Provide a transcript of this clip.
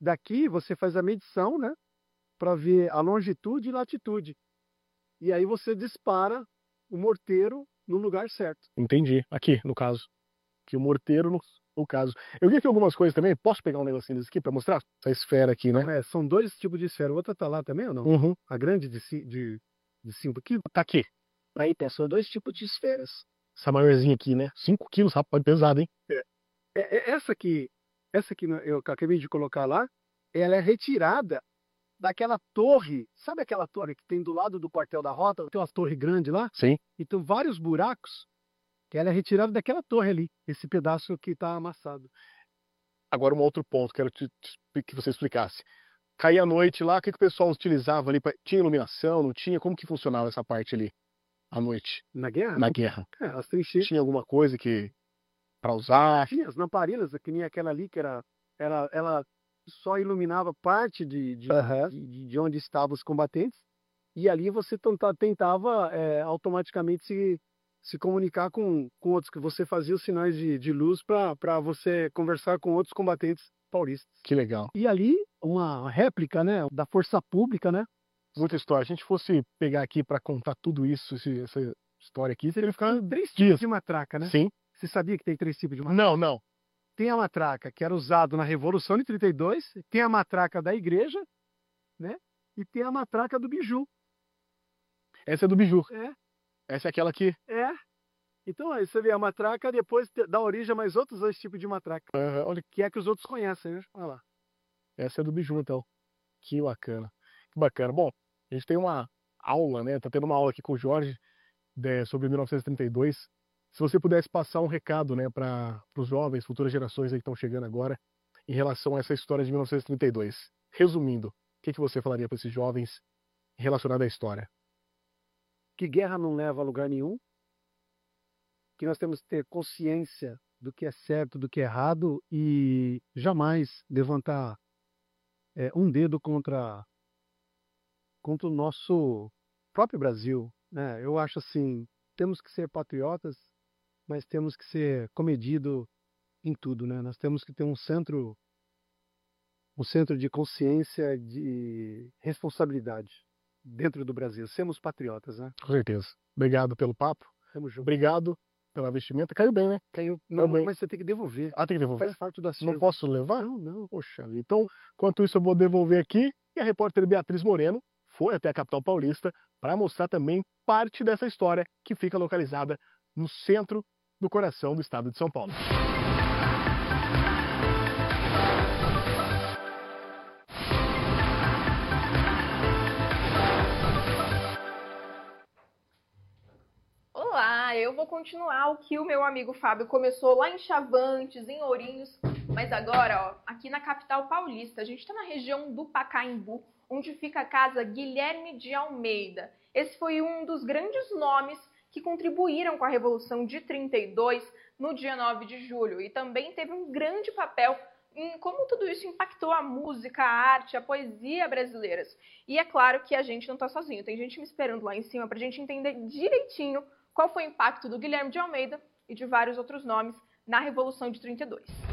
daqui você faz a medição, né? Para ver a longitude e latitude. E aí você dispara o morteiro no lugar certo. Entendi. Aqui, no caso. Que o morteiro, no caso. Eu vi aqui algumas coisas também. Posso pegar um negocinho desse aqui pra mostrar? Essa esfera aqui, né? São dois tipos de esfera. Outra tá lá também ou não? Uhum. A grande de 5 quilos? Tá aqui. Aí tem só dois tipos de esferas. Essa maiorzinha aqui, né? 5 quilos, rapaz, pesado, hein? Essa que eu acabei de colocar lá, ela é retirada daquela torre. Sabe aquela torre que tem do lado do quartel da rota? Tem uma torre grande lá? Sim. E tem vários buracos. Que ela é retirada daquela torre ali. Esse pedaço que está amassado. Agora um outro ponto, quero que você explicasse. Caía à noite lá, o que o pessoal utilizava ali? Tinha iluminação, não tinha? Como que funcionava essa parte ali, à noite? Na guerra? Na guerra. As trincheiras. Tinha alguma coisa para usar? Tinha as lamparinas, que nem aquela ali, que ela só iluminava parte de onde estavam os combatentes. E ali você tentava automaticamente se comunicar com outros, que você fazia os sinais de luz para você conversar com outros combatentes paulistas. Que legal. E ali, uma réplica, né, da Força Pública, né? Muita história. Se a gente fosse pegar aqui para contar tudo isso, essa história aqui, seria ficar 3 dias. De matraca, né? Sim. Você sabia que tem 3 tipos de matraca? Não. Tem a matraca que era usada na Revolução de 32, tem a matraca da igreja, né? E tem a matraca do biju. Essa é do biju. É. Essa é aquela que... Então aí você vê a matraca, depois dá origem a mais outros 2 tipos de matraca. Olha, que é que os outros conhecem, né? Olha lá. Essa é do biju, então. Que bacana. Que bacana. Bom, a gente tem uma aula, né? Tá tendo uma aula aqui com o Jorge sobre 1932. Se você pudesse passar um recado, né, para os jovens, futuras gerações aí que estão chegando agora, em relação a essa história de 1932. Resumindo, o que você falaria para esses jovens relacionado à história? Que guerra não leva a lugar nenhum. Que nós temos que ter consciência do que é certo, do que é errado e jamais levantar um dedo contra o nosso próprio Brasil, né? Eu acho assim, temos que ser patriotas, mas temos que ser comedido em tudo, né? Nós temos que ter um centro de consciência, de responsabilidade dentro do Brasil. Sermos patriotas, né? Com certeza. Obrigado pelo papo. Tamo junto. Obrigado pela vestimenta. Caiu bem, né? Caiu. Não, Bem. Mas você tem que devolver. Ah, tem que devolver? Faz parte do acervo. Não posso levar? Não. Poxa vida. Então, enquanto isso, eu vou devolver aqui. E a repórter Beatriz Moreno foi até a capital paulista para mostrar também parte dessa história que fica localizada no centro do coração do estado de São Paulo. Olá, eu vou continuar o que o meu amigo Fábio começou lá em Chavantes, em Ourinhos, mas agora, ó, aqui na capital paulista, a gente está na região do Pacaembu, onde fica a casa Guilherme de Almeida. Esse foi um dos grandes nomes que contribuíram com a Revolução de 32 no dia 9 de julho e também teve um grande papel em como tudo isso impactou a música, a arte, a poesia brasileiras. E é claro que a gente não está sozinho, tem gente me esperando lá em cima para a gente entender direitinho qual foi o impacto do Guilherme de Almeida e de vários outros nomes na Revolução de 32.